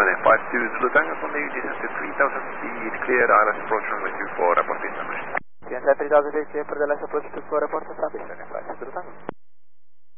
then 52 Zulu Tango from the descent to 3000 feet, clear ILS approach runway 24, report established. Descent 3000 feet, clear for the ILS approach 24, report established, flight Zulu Tango.